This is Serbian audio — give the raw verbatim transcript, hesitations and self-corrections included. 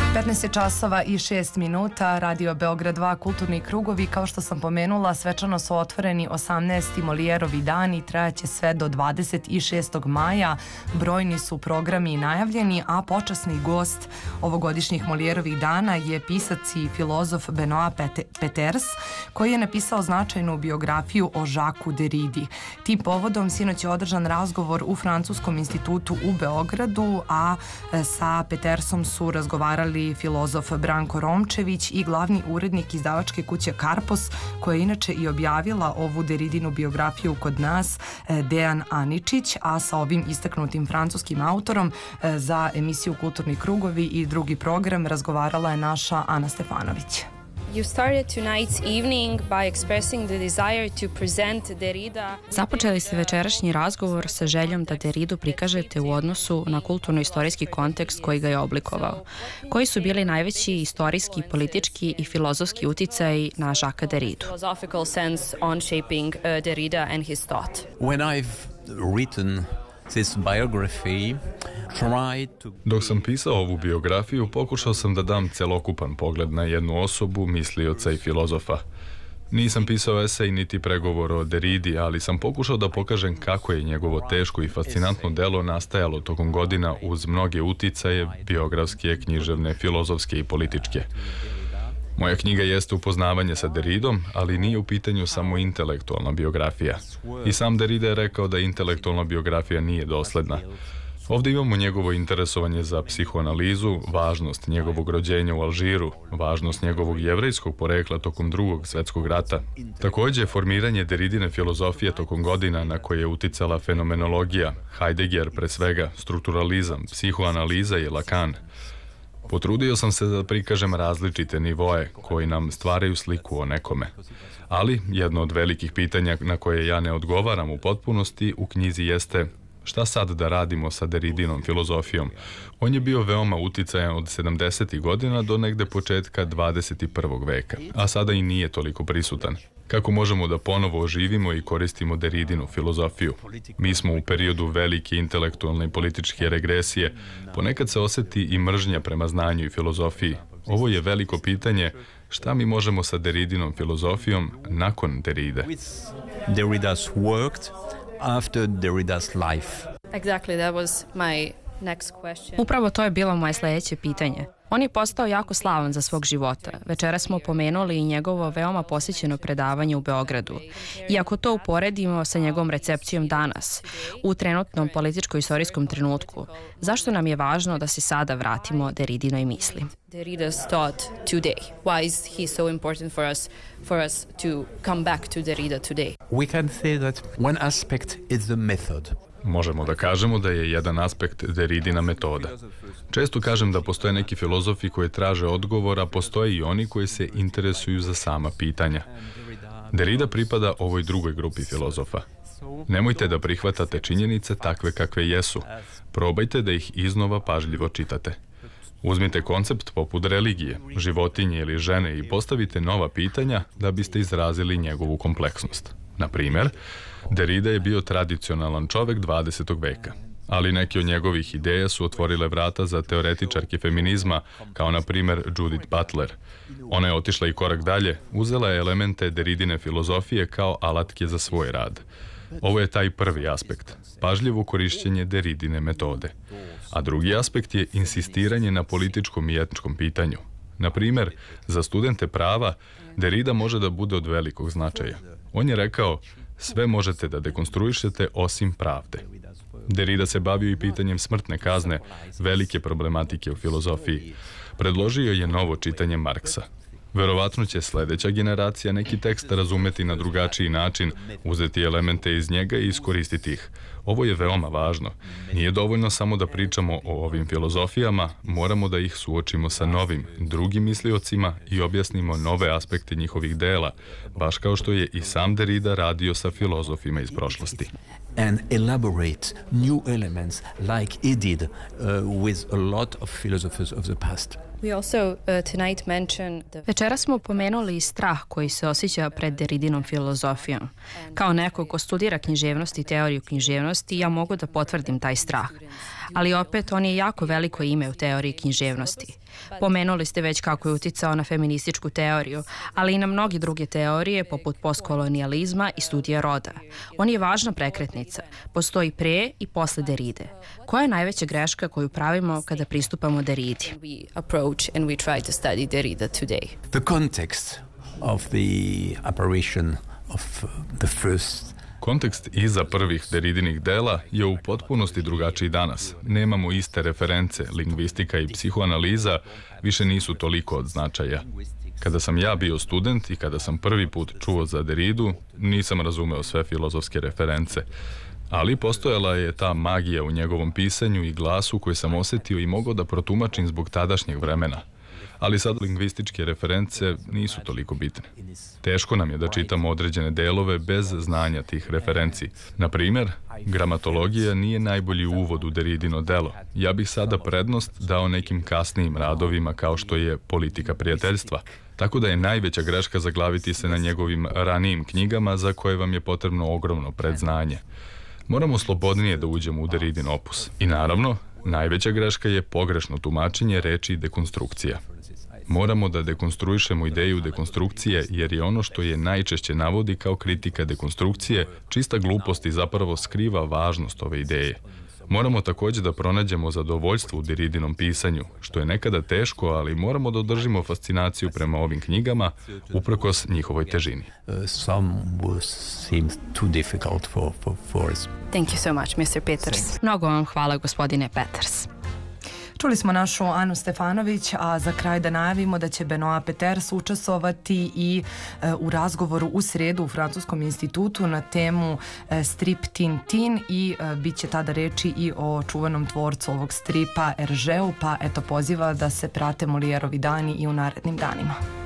petnaest je časova i šest minuta, Radio Beograd dva, Kulturni krugovi. Kao što sam pomenula, svečano su otvoreni osamnaesti Molijerovi dani, trajaće sve do dvadeset šestog maja. Brojni su programi najavljeni, a počasni gost ovogodišnjih Molijerovih dana je pisac i filozof Benoit Peeters, koji je napisao značajnu biografiju o Jacquesu Derridi. Tim povodom sinoć je održan razgovor u Francuskom institutu u Beogradu, a sa Peetersom su razgovarali filozof Branko Romčević i glavni urednik izdavačke kuće Karpos, koja je inače i objavila ovu Derridinu biografiju kod nas, Dejan Aničić, a sa ovim istaknutim francuskim autorom za emisiju Kulturni krugovi i drugi program razgovarala je naša Ana Stefanović. You started tonight's evening by expressing the desire to present Derrida. Započeli ste večerašnji razgovor sa željom da Derridu prikažete u odnosu na kulturno-istorijski kontekst koji ga je oblikovao. Koji su bili najveći istorijski, politički i filozofski uticaji na Jacquesa Derridu? Philosophical sense on shaping uh, Derrida and his thought. When I've written this biography, Dok sam pisao ovu biografiju, pokušao sam da dam celokupan pogled na jednu osobu, mislioca i filozofa. Nisam pisao esej niti pregovor o Derridi, ali sam pokušao da pokažem kako je njegovo teško i fascinantno delo nastajalo tokom godina uz mnoge uticaje, biografske, književne, filozofske i političke. Moja knjiga jeste upoznavanje sa Derridom, ali nije u pitanju samo intelektualna biografija. I sam Derrida je rekao da intelektualna biografija nije dosledna. Ovdje imamo njegovo interesovanje za psihoanalizu, važnost njegovog rođenja u Alžiru, važnost njegovog jevrejskog porekla tokom drugog svjetskog rata. Također, formiranje Derridine filozofije tokom godina na koje je uticala fenomenologija, Heidegger pre svega, strukturalizam, psihoanaliza i Lacan. Potrudio sam se da prikažem različite nivoe koji nam stvaraju sliku o nekome. Ali jedno od velikih pitanja na koje ja ne odgovaram u potpunosti u knjizi jeste: šta sad da radimo sa Derridinom filozofijom? On je bio veoma uticajan od sedamdesetih godina do negde početka dvadeset prvog veka, a sada i nije toliko prisutan. Kako možemo da ponovo oživimo i koristimo Derridinu filozofiju? Mi smo u periodu velike intelektualne i političke regresije. Ponekad se oseti i mržnja prema znanju i filozofiji. Ovo je veliko pitanje: šta mi možemo sa Derridinom filozofijom nakon Derride? Derrida's worked after Derrida's life. Exactly, that was my next question. Upravo to je bilo moje sljedeće pitanje. On je postao jako slavan za svog života. Večera smo pomenuli i njegovo veoma posjećeno predavanje u Beogradu. I ako to uporedimo sa njegovom recepcijom danas, u trenutnom političko-istorijskom trenutku, zašto nam je važno da se sada vratimo Derridinoj misli? Derrida's thought today. Why is he so important for us for us to come back to Derrida today? We can say that one aspect is the method. Možemo da kažemo da je jedan aspekt Derridina metoda. Često kažem da postoje neki filozofi koji traže odgovor, a postoje i oni koji se interesuju za sama pitanja. Derrida pripada ovoj drugoj grupi filozofa. Nemojte da prihvatate činjenice takve kakve jesu. Probajte da ih iznova pažljivo čitate. Uzmite koncept poput religije, životinje ili žene i postavite nova pitanja da biste izrazili njegovu kompleksnost. Na primjer, Derrida je bio tradicionalan čovek dvadesetog veka, ali neke od njegovih ideja su otvorile vrata za teoretičarke feminizma, kao na primjer Judith Butler. Ona je otišla i korak dalje, uzela je elemente Derridine filozofije kao alatke za svoj rad. Ovo je taj prvi aspekt, pažljivo korišćenje Derridine metode. A drugi aspekt je insistiranje na političkom i etničkom pitanju. Na primjer, za studente prava, Derrida može da bude od velikog značaja. On je rekao: sve možete da dekonstruišete osim pravde. Derrida se bavio i pitanjem smrtne kazne, velike problematike u filozofiji. Predložio je novo čitanje Marksa. Verovatno će sljedeća generacija neki tekst razumeti na drugačiji način, uzeti elemente iz njega i iskoristiti ih. Ovo je veoma važno. Nije dovoljno samo da pričamo o ovim filozofijama, moramo da ih suočimo sa novim, drugim misliocima i objasnimo nove aspekte njihovih dela, baš kao što je i sam Derrida radio sa filozofima iz prošlosti. And elaborate new elements like he did uh, with a lot of philosophers of the past. We also uh, tonight mentioned the... Večera smo pomenuli i strah koji se osjeća pred Derridinom filozofijom. Kao neko ko studira književnost i teoriju književnosti, ja mogu da potvrdim taj strah. ali opet on je jako veliko ime u teoriji književnosti. Pomenuli ste već kako je uticao na feminističku teoriju, ali i na mnoge druge teorije poput postkolonijalizma i studija roda. On je važna prekretnica. Postoji pre i posle Derride. Koja je najveća greška koju pravimo kada pristupamo Derridi? The context of the apparition of the first Kontekst iza prvih Derridinih dela je u potpunosti drugačiji danas. Nemamo iste reference, lingvistika i psihoanaliza više nisu toliko od značaja. Kada sam ja bio student i kada sam prvi put čuo za Derridu, nisam razumeo sve filozofske reference. Ali postojala je ta magija u njegovom pisanju i glasu koju sam osetio i mogao da protumačim zbog tadašnjeg vremena. Ali sad lingvističke reference nisu toliko bitne. Teško nam je da čitamo određene delove bez znanja tih referenci. Na primjer, gramatologija nije najbolji uvod u Derridino delo. Ja bih sada prednost dao nekim kasnijim radovima kao što je Politika prijateljstva. Tako da je najveća greška zaglaviti se na njegovim ranijim knjigama za koje vam je potrebno ogromno predznanje. Moramo slobodnije da uđemo u Derridin opus. I naravno, najveća greška je pogrešno tumačenje reči dekonstrukcija. Moramo da dekonstruišemo ideju dekonstrukcije jer je ono što je najčešće navodi kao kritika dekonstrukcije čista glupost i zapravo skriva važnost ove ideje. Moramo također da pronađemo zadovoljstvo u Derridinom pisanju, što je nekada teško, ali moramo da održimo fascinaciju prema ovim knjigama uprkos njihovoj težini. some was seems too difficult for, for, for us. Thank you so much, mister Peters. Mnogo vam hvala, gospodine Peters. Čuli smo našu Anu Stefanović, a za kraj da najavimo da će Benoit Peters učestvovati i e, u razgovoru u sredu u Francuskom institutu na temu e, strip Tintin i e, bit će tada reči i o čuvenom tvorcu ovog stripa Hergéu, pa eto poziva da se prate Molièrovi dani i u narednim danima.